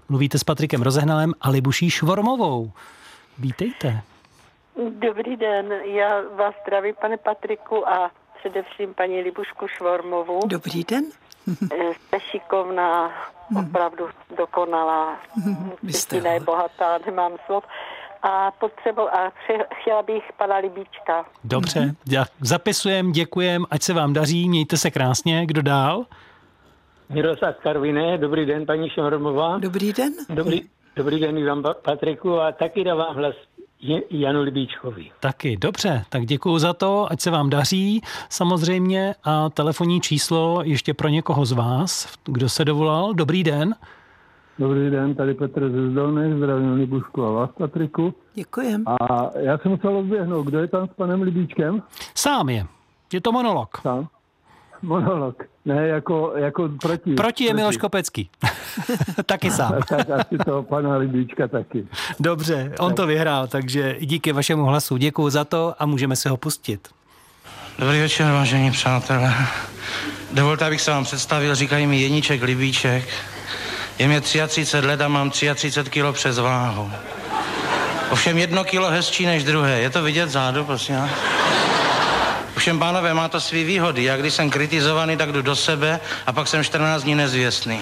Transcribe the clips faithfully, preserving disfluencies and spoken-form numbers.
Mluvíte s Patrikem Rozehnalem a Libuší Švormovou. Vítejte. Dobrý den, já vás zdravím, pane Patriku, a především paní Libušku Švormovou. Dobrý den. Jste šikovná, opravdu dokonalá, Kristina je bohatá, nemám slov. A potřebu, a chtěla bych pana Libíčka. Dobře, zapisujeme, děkujem, ať se vám daří, mějte se krásně. Kdo dál? Miroslav Karviné, dobrý den, paní Švormová. Dobrý den. Dobrý, dobrý den vám, Patriku, a taky dávám hlas Janu Libíčkovi. Taky, dobře, tak děkuju za to, ať se vám daří samozřejmě, a telefonní číslo ještě pro někoho z vás, kdo se dovolal. Dobrý den. Dobrý den, tady Petr ze Zdolných, zdravím Libušku a vás, Patriku. Děkujem. A já jsem musel odběhnout, kdo je tam s panem Libíčkem? Sám je, je to monolog. Sám? Monolog, ne jako, jako proti. Proti je Miloš Kopecký. Taky sám. Tak asi toho pana Libíčka taky. Dobře, on to vyhrál, takže díky vašemu hlasu děkuju za to a můžeme se ho pustit. Dobrý večer, vážení přátelé. Dovolte, abych se vám představil, říkají mi Jeníček Libíček. Je mě třicet tři let a mám třicet tři kilo přes váhu. Ovšem jedno kilo hezčí než druhé. Je to vidět zádu, prosím vás? Ovšem, pánové, má to svý výhody. Já když jsem kritizovaný, tak jdu do sebe a pak jsem čtrnáct dní nezvěstný.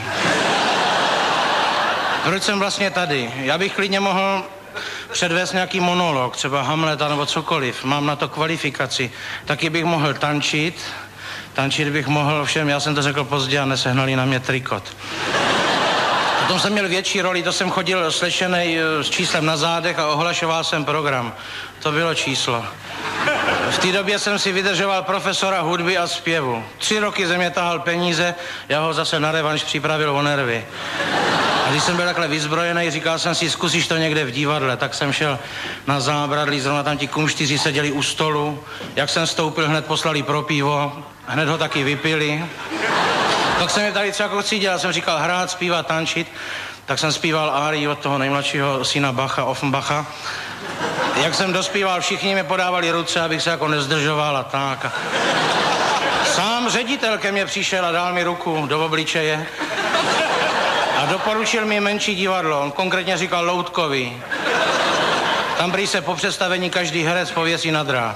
Proč jsem vlastně tady? Já bych klidně mohl předvést nějaký monolog, třeba Hamleta nebo cokoliv. Mám na to kvalifikaci. Taky bych mohl tančit. Tančit bych mohl, ovšem, já jsem to řekl pozdě a nesehnali na mě trikot. Potom jsem měl větší roli, to jsem chodil slečenej s číslem na zádech a ohlašoval jsem program. To bylo číslo. V té době jsem si vydržoval profesora hudby a zpěvu. Tři roky ze mě tahal peníze, já ho zase na revanš připravil o nervy. A když jsem byl takhle vyzbrojený, říkal jsem si, zkusíš to někde v divadle, tak jsem šel na Zábradlí, zrovna tam ti kumštyři seděli u stolu. Jak jsem vstoupil, hned poslali pro pivo, hned ho taky vypili. Tak jsem je tady třeba chci dělat, jsem říkal hrát, zpívat, tančit, tak jsem zpíval árii od toho nejmladšího syna Bacha, Offenbacha. Jak jsem dospíval, všichni mi podávali ruce, abych se jako nezdržoval a tak. A sám ředitel ke mně přišel a dal mi ruku do obličeje a doporučil mi menší divadlo, on konkrétně říkal Loutkový. Tam prý se po představení každý herec pověsí na drát.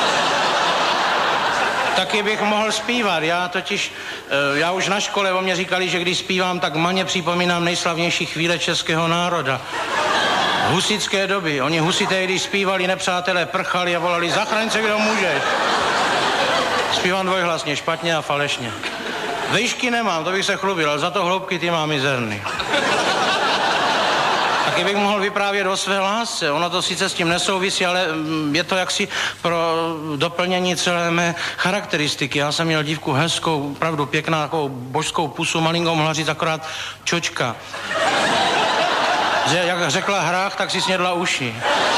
Taky bych mohl zpívat, já totiž, já už na škole o mě říkali, že když zpívám, tak maně připomínám nejslavnější chvíle českého národa. Husické doby, oni husité, když zpívali, nepřátelé prchali a volali, zachraň se, kdo můžeš. Zpívám dvojhlasně, špatně a falešně. Výšky nemám, to bych se chlubil, ale za to hloubky ty mám mizerný. Taky bych mohl vyprávět o své lásce. Ono to sice s tím nesouvisí, ale je to jaksi pro doplnění celé mé charakteristiky. Já jsem měl dívku hezkou, opravdu pěkná, takovou božskou pusu, malinkou mohla říct akorát čočka. Že jak řekla hrách, tak si snědla uši.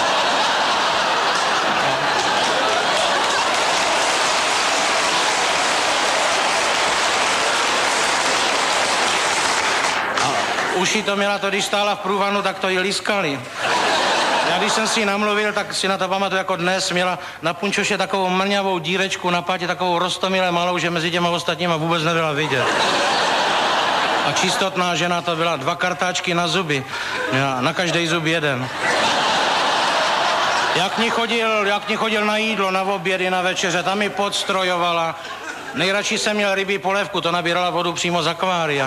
Uši to měla to, když stála v průvanu, tak to jí liskali. Já když jsem si ji namluvil, tak si na to pamatuju jako dnes, měla na punčoše takovou mrňavou dírečku na pátě, takovou roztomile malou, že mezi těma ostatníma vůbec nebyla vidět. A čistotná žena to byla, dva kartáčky na zuby, měla na každý zub jeden. Jak ní chodil, jak ní chodil na jídlo, na obědy, na večeře, tam mi podstrojovala. Nejradši jsem měl rybí polévku, to nabírala vodu přímo z akvária.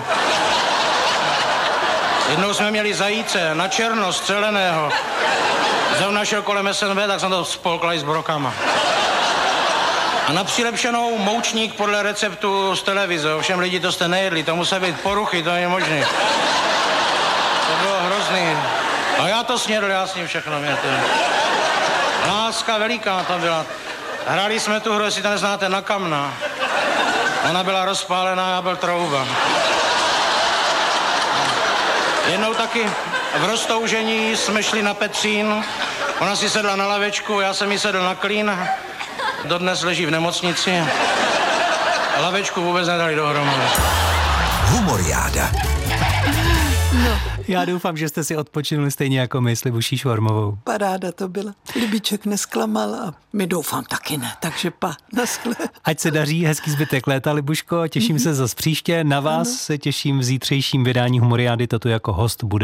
Jednou jsme měli zajíce na černo střeleného. Zrovna šel kolem es en bé, tak jsem to spolkla i s brokama. A na přilepšenou moučník podle receptu z televize. Ovšem lidi, to jste nejedli, to musí být poruchy, to není možné. To bylo hrozný. A já to snědl, já s ním všechno měte. Láska veliká to byla. Hráli jsme tu hru, jestli to neznáte, na kamna. Ona byla rozpálená, já byl trouba. Jednou taky v roztoužení jsme šli na Petřín, ona si sedla na lavečku, já jsem jí sedl na klín, dodnes leží v nemocnici. Lavečku vůbec nedali dohromady. Humoriáda. No. Já doufám, že jste si odpočinuli stejně jako my s Libuší Švormovou. Paráda to byla. Libíček nesklamal a my doufám taky ne, takže pa, naschle. Ať se daří, hezký zbytek léta, Libuško, těším se zas příště. Na vás se těším v zítřejším vydání Humoriády, to tu jako host bude